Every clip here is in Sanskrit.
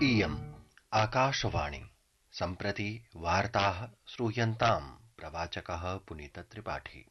इयम् आकाशवाणी सम्प्रति वार्ताः श्रूयन्ताम् प्रवाचकः पुनीतत्रिपाठी।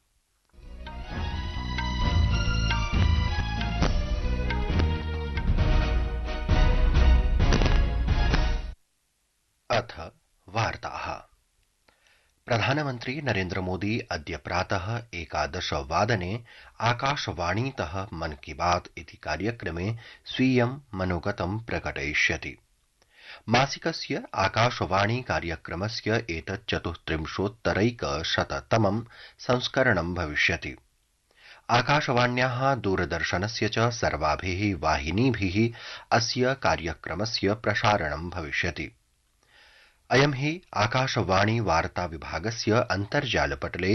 अथ वार्ताः। प्रधानमन्त्री नरेन्द्र मोदी अद्य प्रातः 11 वादने आकाशवाणीतः मन की बात इति कार्यक्रमे स्वीयं मनोगतं प्रकटयिष्यति। मासिकस्य आकाशवाणी कार्यक्रमस्य एतत् 34,100तमं संस्करणं भविष्यति। आकाशवाण्याः दूरदर्शनस्य च सर्वाभिः वाहिनीभिः अस्य कार्यक्रमस्य प्रसारणं भविष्यति। अयं हि आकाशवाणी वार्ता विभागस्य अन्तर्जालपटले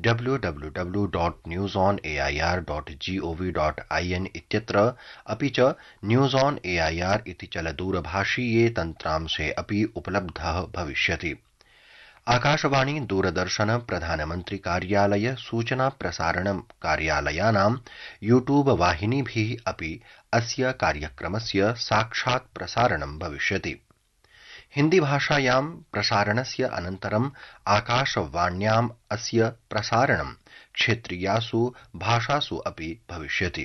www.newsonair.gov.in इत्यत्र अपि च न्यूज ऑन एआईआर इति चलदूरभाषीये तन्त्रांशे अपि उपलब्धः भविष्यति। आकाशवाणी दूरदर्शन प्रधानमन्त्री कार्यालय सूचना प्रसारण कार्यालयानां यूट्यूब वाहिनीभिः अपि अस्य कार्यक्रमस्य साक्षात् प्रसारणं भविष्यति। हिन्दी भाषायां प्रसारणस्य अनन्तरं आकाशवाण्याम् अस्य प्रसारणं क्षेत्रीयासु भाषासु अपि भविष्यति।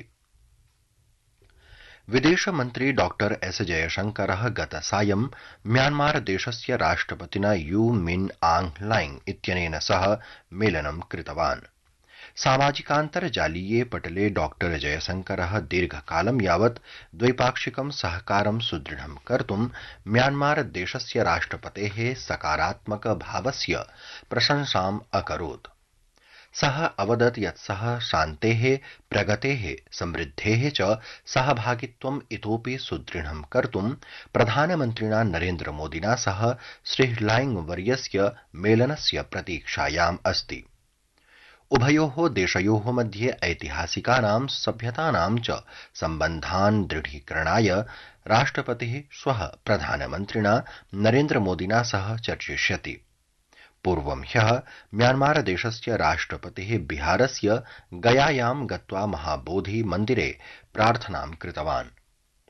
विदेशमन्त्री डॉ एस जयशंकरः गतसायं म्यांमार देशस्य राष्ट्रपतिना यू मिन आंग ह्लाइंग इत्यनेन सह मेलनं कृतवान्। सामाजिकान्तर्जालीये पटले डॉ जयशंकरः दीर्घकालं यावत् द्वैपाक्षिकं सहकारं सुदृढं कर्तुं म्यांमार देशस्य राष्ट्रपतेः सकारात्मक भावस्य प्रशंसाम् अकरोत्। सः अवदत् यत् सः शान्तेः, प्रगतेः, समृद्धेः च सहभागित्वम् इतोपि सुदृढं कर्तुं प्रधानमन्त्रिणा नरेन्द्र मोदिना सह श्री ह्लाइंग वर्यस्य मेलनस्य प्रतीक्षायाम् अस्ति। उभयोः देशयोः मध्ये ऐतिहासिकानां सभ्यतानां च सम्बन्धान् दृढीकरणाय राष्ट्रपतिः श्वः प्रधानमन्त्रिणा नरेन्द्र मोदिना सह चर्चिष्यति। पूर्वं ह्यः म्यांमार देशस्य राष्ट्रपतिः बिहारस्य गयायां गत्वा महाबोधि मन्दिरे प्रार्थनां कृतवान्।